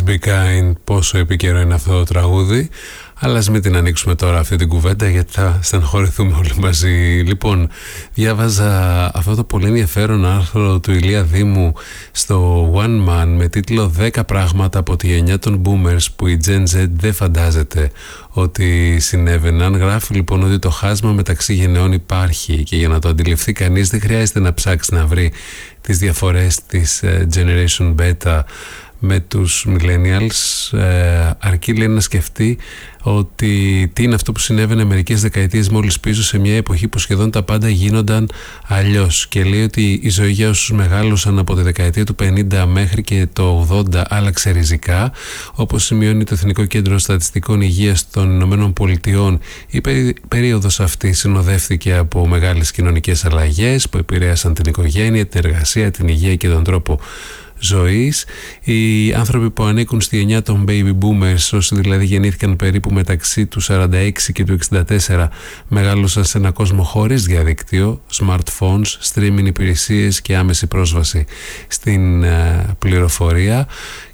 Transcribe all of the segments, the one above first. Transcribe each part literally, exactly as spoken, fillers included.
Please Be Kind, πόσο επίκαιρο είναι αυτό το τραγούδι. Αλλά ας μην την ανοίξουμε τώρα αυτή την κουβέντα, γιατί θα στεναχωρηθούμε όλοι μαζί. Λοιπόν, διάβαζα αυτό το πολύ ενδιαφέρον άρθρο του Ηλία Δήμου στο One Man με τίτλο δέκα πράγματα από τη γενιά των Boomers που η Gen Z δεν φαντάζεται ότι συνέβαιναν. Γράφει λοιπόν ότι το χάσμα μεταξύ γενεών υπάρχει και για να το αντιληφθεί κανείς δεν χρειάζεται να ψάξει να βρει τις διαφορές της Generation Beta με τους millennials, ε, αρκεί λέει να σκεφτεί ότι τι είναι αυτό που συνέβαινε μερικές δεκαετίες μόλις πίσω σε μια εποχή που σχεδόν τα πάντα γίνονταν αλλιώς, και λέει ότι η ζωή για όσους μεγάλωσαν από τη δεκαετία του πενήντα μέχρι και το ογδόντα άλλαξε ριζικά. Όπως σημειώνει το Εθνικό Κέντρο Στατιστικών Υγείας των Ηνωμένων Πολιτειών, η περί, περίοδος αυτή συνοδεύτηκε από μεγάλες κοινωνικές αλλαγές που επηρέασαν την οικογένεια, την εργασία, την υγεία και τον τρόπο ζωής. Οι άνθρωποι που ανήκουν στη γενιά των baby boomers, όσοι δηλαδή γεννήθηκαν περίπου μεταξύ του σαράντα έξι και του εξήντα τέσσερα, μεγάλωσαν σε ένα κόσμο χωρίς διαδίκτυο, smartphones, streaming υπηρεσίες και άμεση πρόσβαση στην uh, πληροφορία.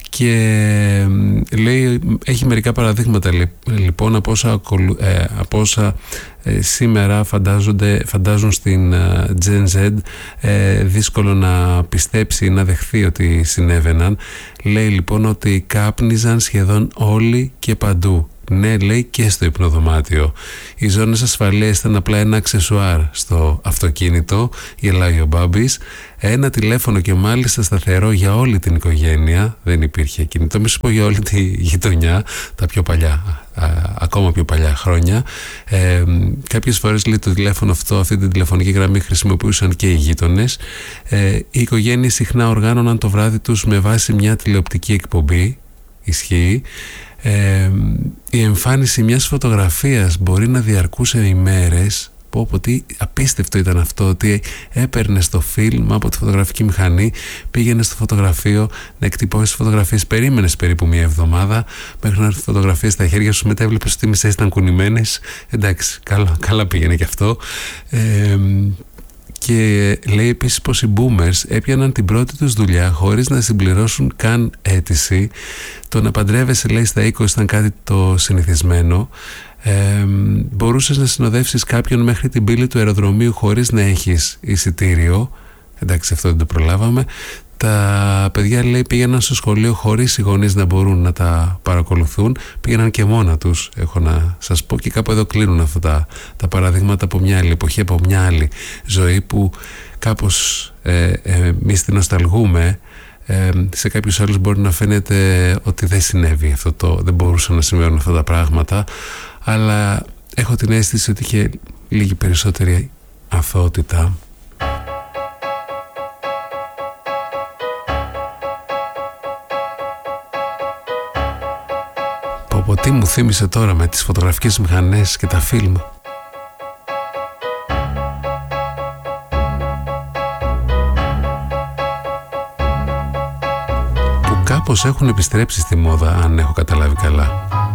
Και λέει, έχει μερικά παραδείγματα λοιπόν από όσα, ε, από όσα ε, σήμερα φαντάζονται, φαντάζουν στην ε, Gen Z ε, δύσκολο να πιστέψει ή να δεχθεί ότι συνέβαιναν. Λέει λοιπόν ότι κάπνιζαν σχεδόν όλοι και παντού. Ναι, λέει, και στο υπνοδωμάτιο. Οι ζώνες ασφαλείας ήταν απλά ένα αξεσουάρ στο αυτοκίνητο, γελάει ο Μπάμπης. Ένα τηλέφωνο και μάλιστα σταθερό για όλη την οικογένεια. Δεν υπήρχε κινητό, μη σου πω για όλη τη γειτονιά, τα πιο παλιά, α, ακόμα πιο παλιά χρόνια. Ε, κάποιες φορές λέει το τηλέφωνο αυτό, αυτή την τηλεφωνική γραμμή χρησιμοποιούσαν και οι γείτονες. Ε, οι οικογένειες συχνά οργάνωναν το βράδυ τους με βάση μια τηλεοπτική εκπομπή. Ισχύει. Ε, η εμφάνιση μιας φωτογραφίας μπορεί να διαρκούσε ημέρες. Πω πω τι απίστευτο ήταν αυτό, ότι έπαιρνε το φιλμ από τη φωτογραφική μηχανή, πήγαινε στο φωτογραφείο να εκτυπώσεις φωτογραφίες, περίμενες περίπου μια εβδομάδα μέχρι να έρθουν φωτογραφίες στα χέρια σου, μετά έβλεπες ότι οι μισές ήταν κουνημένες. Εντάξει, καλά, καλά πήγαινε και αυτό. ε, Και λέει επίσης πως οι boomers έπιαναν την πρώτη τους δουλειά χωρίς να συμπληρώσουν καν αίτηση. Το να παντρεύεσαι, λέει, στα είκοσι ήταν κάτι το συνηθισμένο. Ε, μπορούσες να συνοδεύσεις κάποιον μέχρι την πύλη του αεροδρομίου χωρίς να έχεις εισιτήριο. Εντάξει, αυτό δεν το προλάβαμε. Τα παιδιά, λέει, πήγαιναν στο σχολείο χωρίς οι γονείς να μπορούν να τα παρακολουθούν. Πήγαιναν και μόνα τους, έχω να σας πω, και κάπου εδώ κλείνουν αυτά τα, τα παραδείγματα από μια άλλη εποχή, από μια άλλη ζωή που κάπως ε, ε, εμείς την νοσταλγούμε. Ε, σε κάποιους άλλους μπορεί να φαίνεται ότι δεν συνέβη αυτό το, δεν μπορούσαν να συμβαίνουν αυτά τα πράγματα, αλλά έχω την αίσθηση ότι είχε λίγη περισσότερη αθωότητα. Από τι μου θύμισε τώρα με τις φωτογραφικές μηχανές και τα φιλμ. Που κάπως έχουν επιστρέψει στη μόδα, αν έχω καταλάβει καλά.